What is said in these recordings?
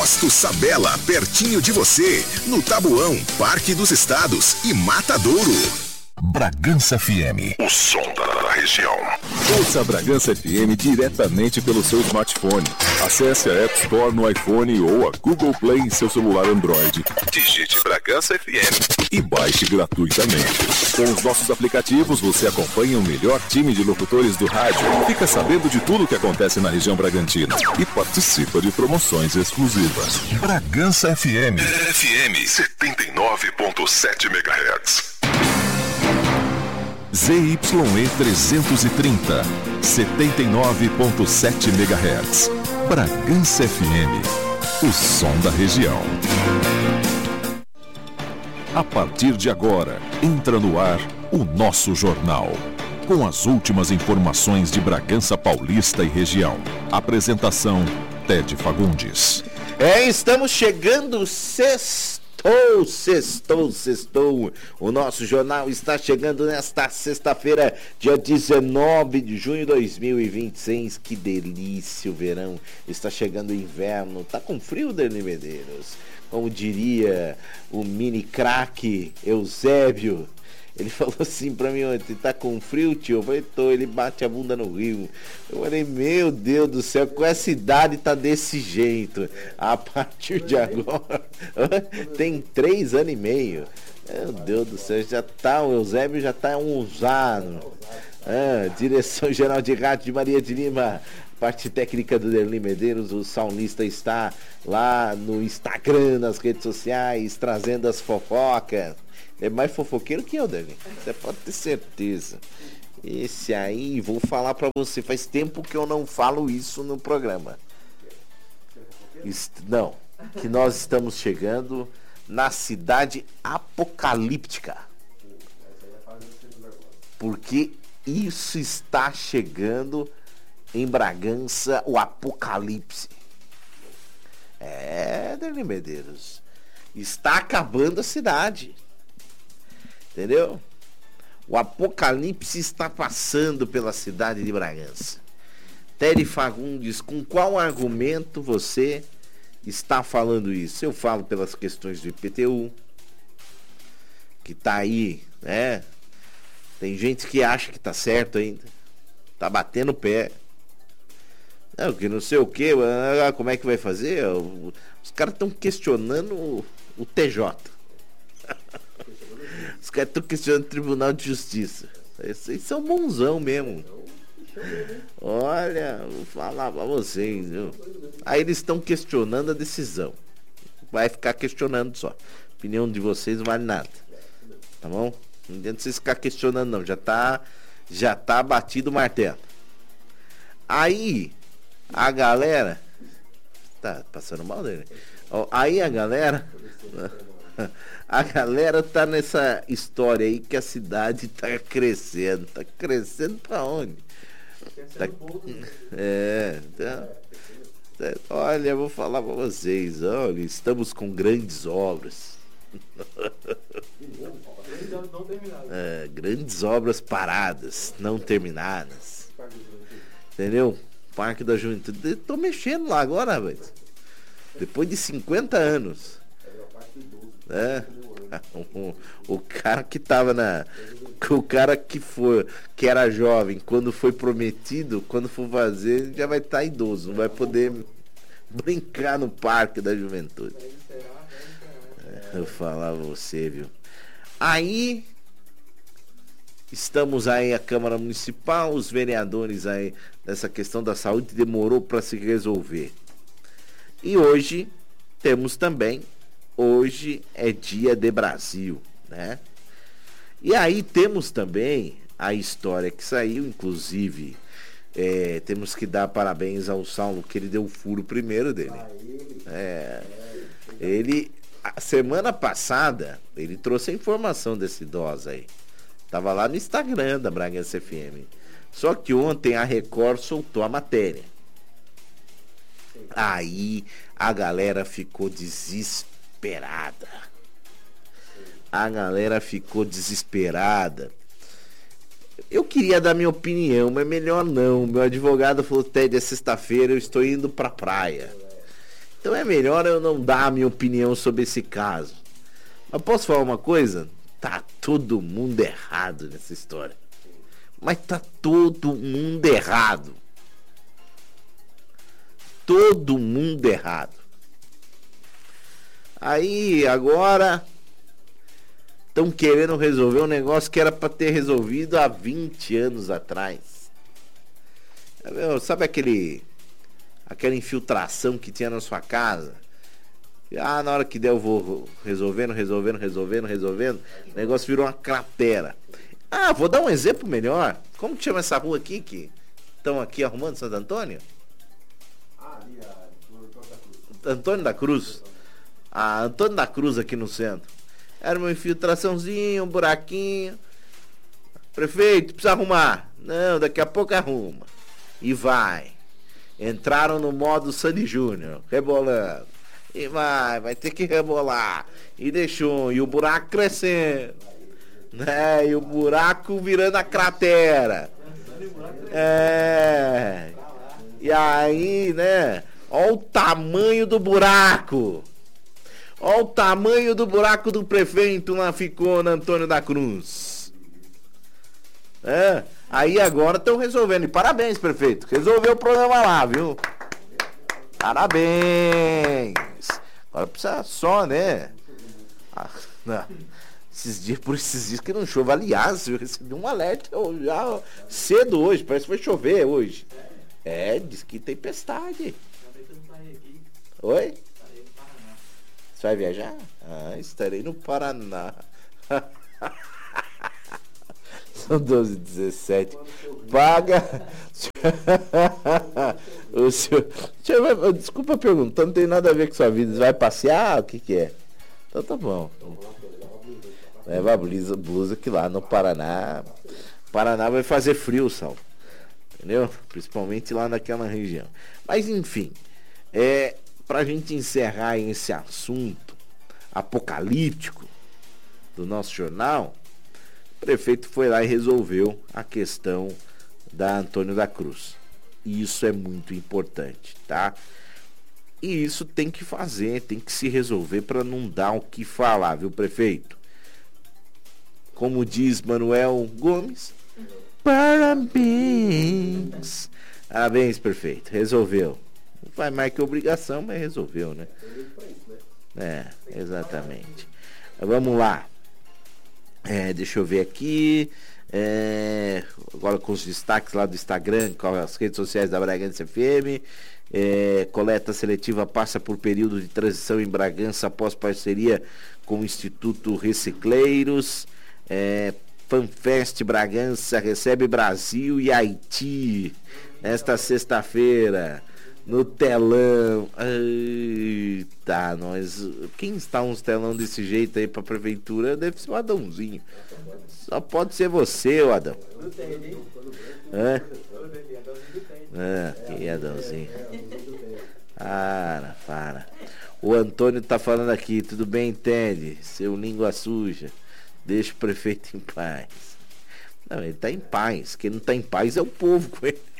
Posto Sabela, pertinho de você, no Tabuão, Parque dos Estados e Matadouro. Bragança FM, o som da região. Ouça a Bragança FM diretamente pelo seu smartphone. Acesse a App Store no iPhone ou a Google Play em seu celular Android. Digite Bragança FM e baixe gratuitamente. Com os nossos aplicativos, você acompanha o melhor time de locutores do rádio, fica sabendo de tudo o que acontece na região bragantina e participa de promoções exclusivas. Bragança FM, FM 79.7 MHz. ZYE 330, 79.7 MHz. Bragança FM, o som da região. A partir de agora, entra no ar o nosso jornal. Com as últimas informações de Bragança Paulista e região. Apresentação, Ted Fagundes. Estamos chegando, sextou. O nosso jornal está chegando nesta sexta-feira, dia 19 de junho de 2026. Que delícia o verão. Está chegando o inverno. Tá com frio, Dani Medeiros? Como diria o mini craque Eusébio. Ele falou assim pra mim ontem: tá com frio, tio? Eu falei: tô. Ele bate a bunda no rio. Eu falei: meu Deus do céu, com essa idade tá desse jeito. A partir de agora tem 3 anos e meio. Meu Deus do céu, já tá, o Eusébio já tá usado. Direção Geral de Rádio de Maria de Lima. Parte técnica do Derli Medeiros. O Saulista está lá no Instagram, nas redes sociais, trazendo as fofocas. É mais fofoqueiro que eu, Dani. Você pode ter certeza. Esse aí, vou falar pra você, faz tempo que eu não falo isso no programa. Não, que nós estamos chegando na cidade apocalíptica. Porque isso está chegando em Bragança, o apocalipse. Dani Medeiros. Está acabando a cidade. Entendeu? O apocalipse está passando pela cidade de Bragança. Tere Fagundes, com qual argumento você está falando isso? Eu falo pelas questões do IPTU, que tá aí, né? Tem gente que acha que tá certo ainda. Tá batendo o pé. Não, que não sei o que, como é que vai fazer? Os caras estão questionando o TJ. Os caras estão questionando o Tribunal de Justiça. Esses são bonzão mesmo. Olha, vou falar pra vocês, viu? Aí eles estão questionando a decisão. Vai ficar questionando só. A opinião de vocês não vale nada. Tá bom? Não adianta vocês ficar questionando não. Já tá batido o martelo. Aí a galera tá passando mal dele. Aí a galera tá nessa história aí que a cidade tá crescendo. Tá crescendo pra onde? Olha, eu vou falar pra vocês. Olha, estamos com grandes obras. Grandes obras paradas, não terminadas. Entendeu? Parque da Juventude. Tô mexendo lá agora, velho. Depois de 50 anos. O cara que tava o cara que era jovem, quando foi prometido, quando for fazer, já vai estar idoso, não vai poder brincar no Parque da Juventude. Eu falar você, viu? Aí estamos aí, a Câmara Municipal, os vereadores aí nessa questão da saúde demorou para se resolver. E hoje temos também, hoje é dia de Brasil, né? E aí temos também a história que saiu, inclusive temos que dar parabéns ao Saulo, que ele deu o furo primeiro dele. Ele, a semana passada, ele trouxe a informação desse idoso aí. Tava lá no Instagram da Bragança FM. Só que ontem a Record soltou a matéria. Aí a galera ficou desesperada. Eu queria dar minha opinião, mas melhor não. Meu advogado falou: Ted, é sexta-feira, eu estou indo pra praia. Então é melhor eu não dar a minha opinião sobre esse caso. Mas posso falar uma coisa? Tá todo mundo errado nessa história. Mas tá todo mundo errado. Todo mundo errado. Aí agora estão querendo resolver um negócio que era para ter resolvido há 20 anos atrás. Sabe aquela infiltração que tinha na sua casa? Na hora que der eu vou resolvendo. O negócio virou uma cratera. Vou dar um exemplo melhor. Como que chama essa rua aqui que estão aqui arrumando, Santo Antônio? Antônio da Cruz. Antônio da Cruz aqui no centro. Era uma infiltraçãozinha, um buraquinho. Prefeito, precisa arrumar. Não, daqui a pouco arruma. E vai. Entraram no modo Sandy Júnior, rebolando. E vai ter que rebolar. E deixou, e o buraco crescendo. Né? E o buraco virando a cratera. E aí, né? Olha o tamanho do buraco. Olha o tamanho do buraco do prefeito lá ficou na Antônio da Cruz. Aí agora estão resolvendo. E parabéns, prefeito. Resolveu o problema lá, viu? Parabéns. Agora precisa só, né? Por esses dias que não chove. Aliás, eu recebi um alerta já cedo hoje. Parece que vai chover hoje. Diz que tempestade. Oi? Você vai viajar? Estarei no Paraná. São 12h17. Paga. O senhor... Desculpa a pergunta, não tem nada a ver com sua vida. Você vai passear? O que é? Então tá bom. Leva a blusa que lá no Paraná vai fazer frio, Sal. Entendeu? Principalmente lá naquela região. Mas enfim, pra gente encerrar esse assunto apocalíptico do nosso jornal, o prefeito foi lá e resolveu a questão da Antônio da Cruz. E isso é muito importante, tá? E isso tem que fazer, tem que se resolver para não dar o que falar, viu, prefeito? Como diz Manuel Gomes, parabéns. Parabéns, prefeito, resolveu. Não faz mais que obrigação, mas resolveu, né? Exatamente. Vamos lá. Deixa eu ver aqui. Agora com os destaques lá do Instagram, com as redes sociais da Bragança FM. Coleta seletiva passa por período de transição em Bragança após parceria com o Instituto Recicleiros. FanFest Bragança recebe Brasil e Haiti nesta sexta-feira no telão. Eita, quem está uns telão desse jeito aí pra prefeitura deve ser o Adãozinho. Só pode ser você, o Adão. Que Adãozinho. Para. O Antônio tá falando aqui, tudo bem, entende? Seu língua suja. Deixa o prefeito em paz. Não, ele tá em paz. Quem não tá em paz é o povo com ele.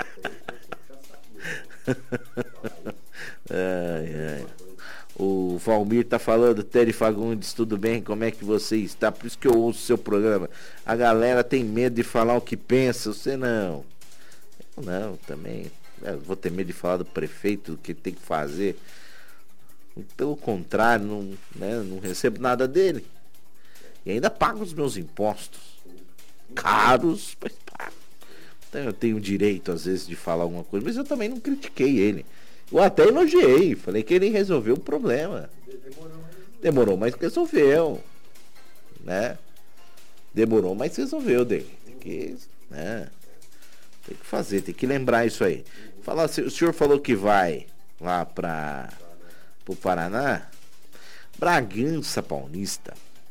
O Valmir tá falando, Tere Fagundes, tudo bem? Como é que você está? Por isso que eu ouço o seu programa. A galera tem medo de falar o que pensa, você não. Eu não, também. Eu vou ter medo de falar do prefeito, do que tem que fazer. Pelo contrário, não recebo nada dele. E ainda pago os meus impostos. Caros, mas pago. Então eu tenho direito, às vezes, de falar alguma coisa, mas eu também não critiquei ele. Eu até elogiei, falei que ele resolveu o problema. Demorou, mas resolveu. Né? Demorou, mas resolveu dele. Tem que fazer, tem que lembrar isso aí. Falar, o senhor falou que vai lá pro Paraná. Bragança Paulista.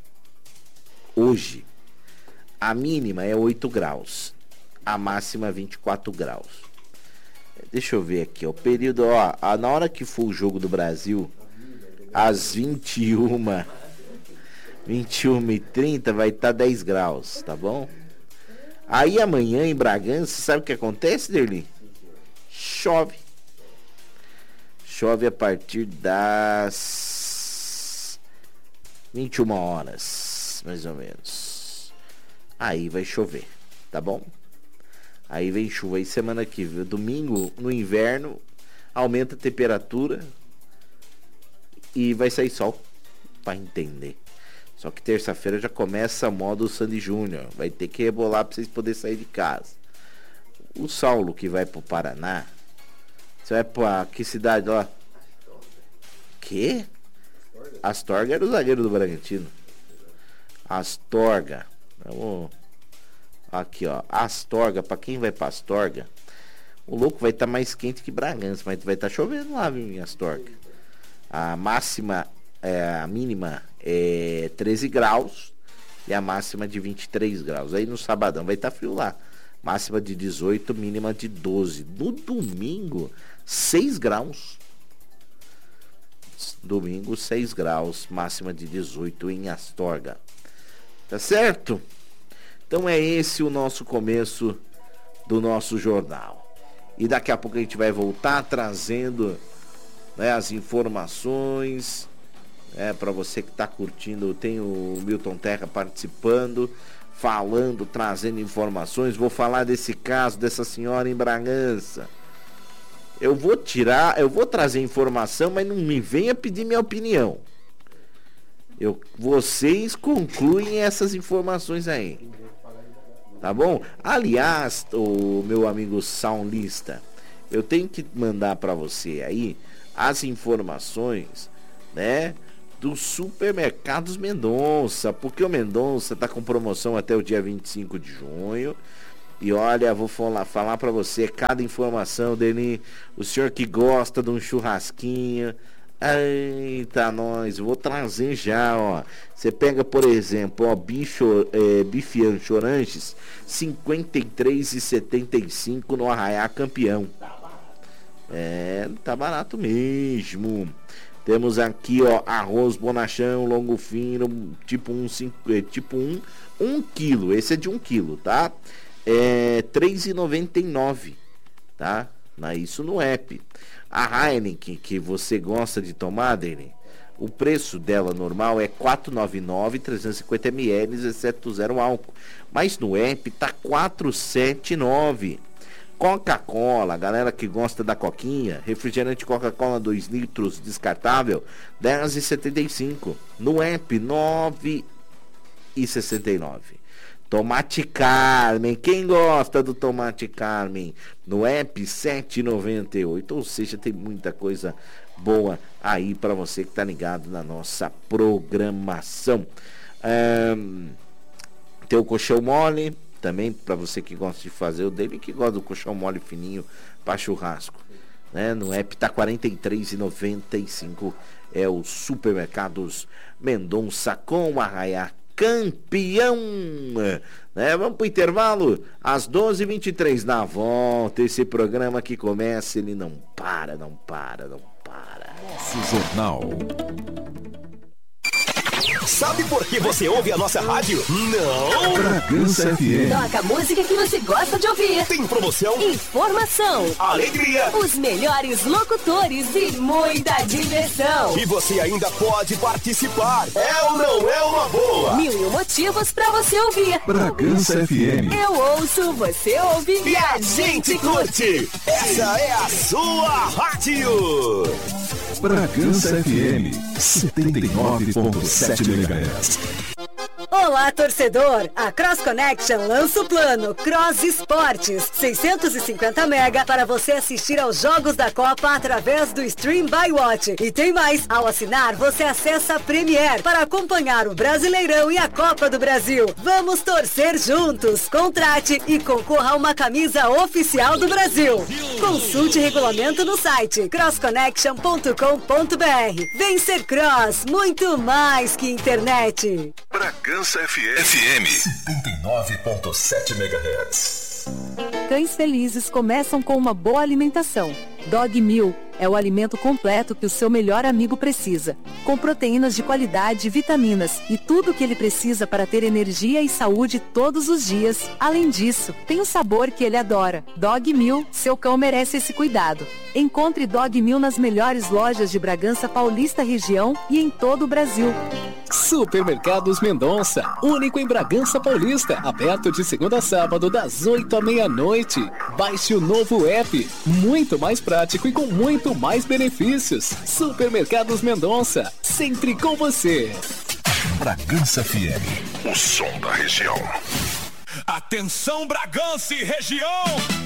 Hoje, a mínima é 8 graus. A máxima 24 graus. Deixa eu ver aqui, o período, na hora que for o jogo do Brasil, às 21h30 vai estar 10 graus, tá bom? Aí amanhã em Bragança, sabe o que acontece, Derli? Chove chove a partir das 21 horas, mais ou menos. Aí vai chover, tá bom? Aí vem chuva. Aí semana que vem, domingo, no inverno, aumenta a temperatura e vai sair sol, pra entender. Só que terça-feira já começa modo Sandy Júnior. Vai ter que rebolar pra vocês poderem sair de casa. O Saulo que vai pro Paraná. Você vai pra que cidade lá? Que? Astorga era o zagueiro do Bragantino. Astorga. Vamos. Aqui, ó. Astorga. Pra quem vai pra Astorga, o louco vai estar mais quente que Bragança. Mas vai estar chovendo lá, viu, em Astorga. A máxima, a mínima é 13 graus e a máxima de 23 graus. Aí no sabadão vai estar frio lá. Máxima de 18, mínima de 12. No domingo, 6 graus. Domingo, 6 graus, máxima de 18 em Astorga. Tá certo? Então é esse o nosso começo do nosso jornal. E daqui a pouco a gente vai voltar trazendo, né, as informações. Para você que está curtindo, tem o Milton Terra participando, falando, trazendo informações. Vou falar desse caso dessa senhora em Bragança. Eu vou trazer informação, mas não me venha pedir minha opinião. Vocês concluem essas informações aí. Tá bom? Aliás, o meu amigo saulista, eu tenho que mandar para você aí as informações, né, dos supermercados Mendonça, porque o Mendonça tá com promoção até o dia 25 de junho. E olha, vou falar para você cada informação dele. O senhor que gosta de um churrasquinho, eita, nós, vou trazer já, ó. Você pega, por exemplo, ó, bife anchoranches, R$ 53,75 no Arraiá Campeão. Tá barato mesmo. Temos aqui, ó, arroz bonachão, longo fino, tipo 1 quilo. Esse é de 1 quilo, tá? R$ 3,99, tá? Isso no app. A Heineken, que você gosta de tomar, Dani, o preço dela normal é R$ 4,99, 350 ml, exceto 0 álcool. Mas no app tá R$ 4,79. Coca-Cola, galera que gosta da coquinha, refrigerante Coca-Cola 2 litros descartável, R$ 10,75. No app, R$ 9,69. Tomate Carmen, quem gosta do Tomate Carmen? No app, R$ 7,98. Ou seja, tem muita coisa boa aí para você que tá ligado na nossa programação. Tem o colchão mole também, para você que gosta de fazer o dele, que gosta do colchão mole fininho para churrasco, né? No app tá R$ 43,95. É o Supermercados Mendonça com Arraiá Campeão, né? Vamos pro intervalo às 12h23. Na volta, esse programa que começa, ele não para. Nosso Jornal. Sabe por que você ouve a nossa rádio? Não! Bragança FM. Toca a música que você gosta de ouvir. Tem promoção, informação, alegria, os melhores locutores e muita diversão. E você ainda pode participar. É ou não é uma boa? 1001 motivos pra você ouvir. Bragança FM. Eu ouço, você ouve e a gente curte. Essa é a sua rádio. Bragança FM 79,7 MHz. Olá, torcedor! A Cross Connection lança o plano Cross Esportes, 650 mega para você assistir aos jogos da Copa através do Stream by Watch. E tem mais! Ao assinar, você acessa a Premiere para acompanhar o Brasileirão e a Copa do Brasil. Vamos torcer juntos! Contrate e concorra a uma camisa oficial do Brasil. Consulte regulamento no site crossconnection.com.br. Vem ser Cross, muito mais que internet. Bragança FM 79,7 MHz. Cães felizes começam com uma boa alimentação. Dog Meal é o alimento completo que o seu melhor amigo precisa, com proteínas de qualidade e vitaminas e tudo o que ele precisa para ter energia e saúde todos os dias. Além disso, tem o sabor que ele adora. Dog Meal, seu cão merece esse cuidado. Encontre Dog Meal nas melhores lojas de Bragança Paulista região e em todo o Brasil. Supermercados Mendonça, único em Bragança Paulista, aberto de segunda a sábado das 8 à meia-noite. Baixe o novo app, muito mais prático e com muito mais benefícios. Supermercados Mendonça, sempre com você. Bragança FM, o som da região. Atenção, Bragança e região!